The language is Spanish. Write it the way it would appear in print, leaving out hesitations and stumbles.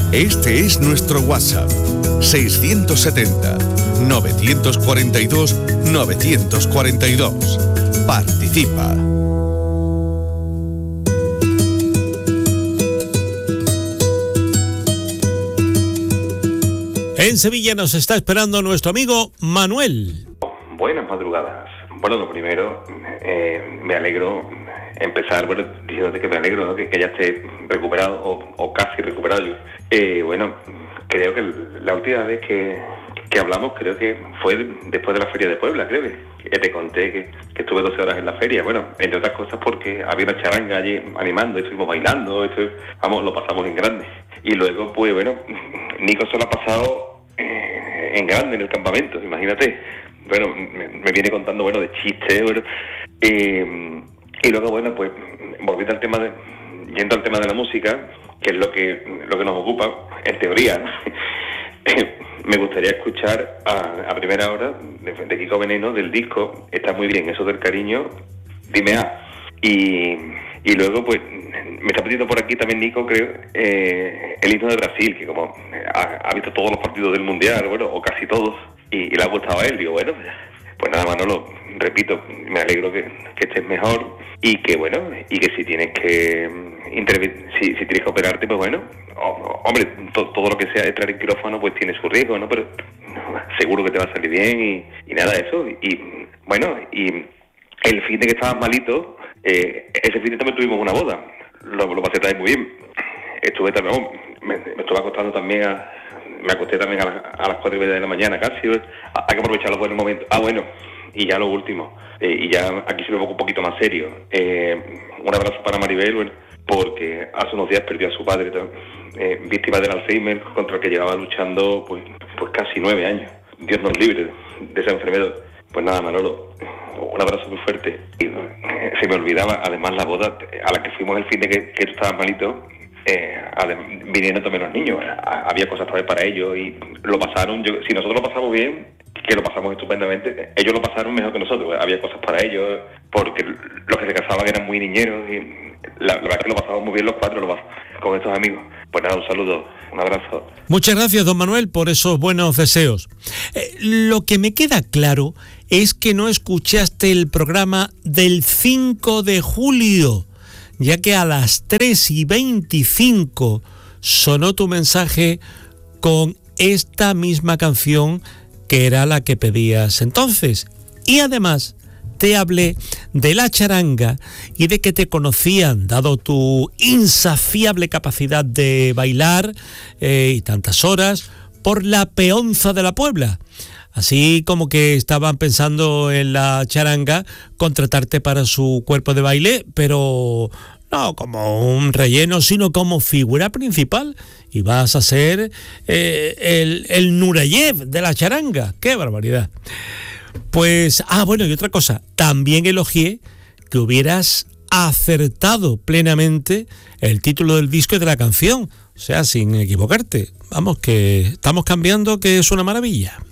Este es nuestro WhatsApp, 670-942-942. Participa. En Sevilla nos está esperando nuestro amigo Manuel. Buenas madrugadas. Bueno, lo primero, me alegro empezar diciéndote que me alegro, ¿no? que ya esté recuperado o casi recuperado yo. Bueno, creo que la última vez que hablamos, creo que fue después de la Feria de Puebla, creo que te conté que estuve 12 horas en la feria. Bueno, entre otras cosas porque había una charanga allí animando, estuvimos bailando, lo pasamos en grande. Y luego, pues bueno, Nico se lo ha pasado en grande en el campamento, imagínate. Bueno, me viene contando, bueno, de chistes, bueno. Y luego, bueno, pues yendo al tema de la música, que es lo que nos ocupa, en teoría, ¿no? Me gustaría escuchar a primera hora de Kiko Veneno, del disco Está muy bien, eso del cariño, dime A. Y luego, pues, me está pidiendo por aquí también Nico, creo, el himno de Brasil, que como ha visto todos los partidos del Mundial, bueno, o casi todos, y le ha gustado a él. Digo, bueno, pues nada, Manolo, repito, me alegro que estés mejor y que, bueno, y que si tienes que si tienes que operarte, pues bueno, hombre, todo lo que sea entrar en quirófano, pues tiene su riesgo, ¿no? Pero seguro que te va a salir bien y nada de eso. Y bueno, y el fin de que estabas malito, ese fin de también tuvimos una boda. Lo pasé también muy bien. Estuve también, me estuve acostando también me acosté también a las 4:30 de la mañana casi. Hay que aprovechar los buenos momentos. Bueno, y ya lo último, y ya aquí se me pongo un poquito más serio. Un abrazo para Maribel, bueno, porque hace unos días perdió a su padre, víctima del Alzheimer, contra el que llevaba luchando pues casi 9 años. Dios nos libre de esa enfermedad. Pues nada, Manolo, un abrazo muy fuerte. Y se me olvidaba, además, la boda a la que fuimos el fin de que tú estabas malito, vinieron también los niños. Había cosas para ellos y lo pasaron. Si nosotros lo pasamos bien, que lo pasamos estupendamente, ellos lo pasaron mejor que nosotros. Había cosas para ellos, porque los que se casaban eran muy niñeros y la verdad es que lo pasamos muy bien los cuatro con estos amigos. Pues nada, un saludo, un abrazo. Muchas gracias, don Manuel, por esos buenos deseos. Lo que me queda claro es que no escuchaste el programa del 5 de julio, ya que a las 3:25 sonó tu mensaje con esta misma canción que era la que pedías entonces. Y además te hablé de la charanga y de que te conocían, dado tu insaciable capacidad de bailar y tantas horas, por la Peonza de la Puebla. Así como que estaban pensando en la charanga contratarte para su cuerpo de baile, pero no como un relleno, sino como figura principal. Y vas a ser el Nureyev de la charanga. ¡Qué barbaridad! Pues, bueno, y otra cosa, también elogié que hubieras acertado plenamente el título del disco y de la canción, o sea, sin equivocarte. Vamos, que estamos cambiando, que es una maravilla.